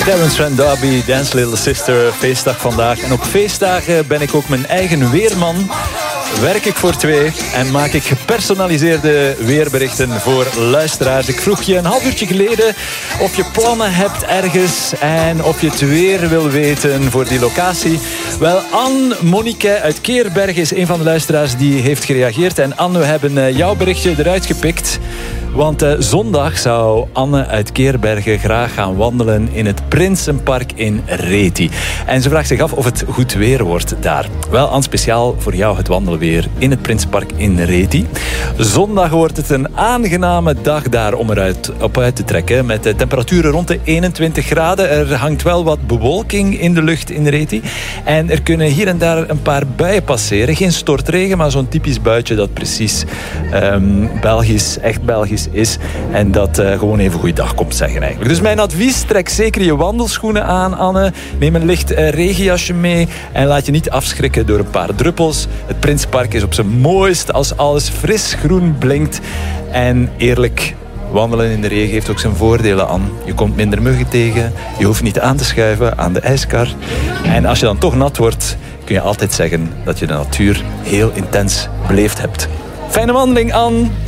Terence Trent D'Arby, Dance Little Sister, feestdag vandaag. En op feestdagen ben ik ook mijn eigen weerman. Werk ik voor 2 en maak ik gepersonaliseerde weerberichten voor luisteraars. Ik vroeg je een half uurtje geleden of je plannen hebt ergens en of je het weer wil weten voor die locatie. Wel, Anne Monique uit Keerbergen is een van de luisteraars die heeft gereageerd. En Anne, we hebben jouw berichtje eruit gepikt. Want zondag zou Anne uit Keerbergen graag gaan wandelen in het Prinsenpark in Reti. En ze vraagt zich af of het goed weer wordt daar. Wel, Anne, speciaal voor jou het wandelen weer in het Prinsenpark in Reti. Zondag wordt het een aangename dag daar om op uit te trekken. Met de temperaturen rond de 21 graden. Er hangt wel wat bewolking in de lucht in Reti. En er kunnen hier en daar een paar buien passeren. Geen stortregen, maar zo'n typisch buitje dat precies Belgisch, echt Belgisch is. En dat gewoon even goeiedag komt zeggen eigenlijk. Dus mijn advies, trek zeker je wandelschoenen aan, Anne. Neem een licht regenjasje mee. En laat je niet afschrikken door een paar druppels. Het Prinsenpark is op zijn mooist als alles fris groen blinkt. En eerlijk, wandelen in de regen heeft ook zijn voordelen aan. Je komt minder muggen tegen. Je hoeft niet aan te schuiven aan de ijskar. En als je dan toch nat wordt, kun je altijd zeggen dat je de natuur heel intens beleefd hebt. Fijne wandeling, Anne!